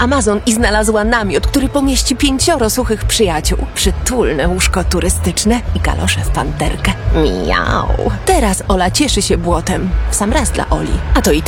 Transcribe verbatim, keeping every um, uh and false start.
Amazon i znalazła namiot, który pomieści pięcioro suchych przyjaciół. Przytulne łóżko turystyczne i kalosze w panterkę. Miau. Teraz Ola cieszy się błotem. W sam raz dla Oli. A to i